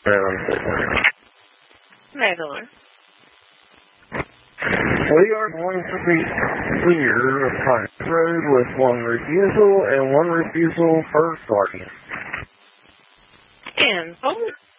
Madeline. We are going to be clear of Pine Road with one refusal and one refusal for guardian. And vote.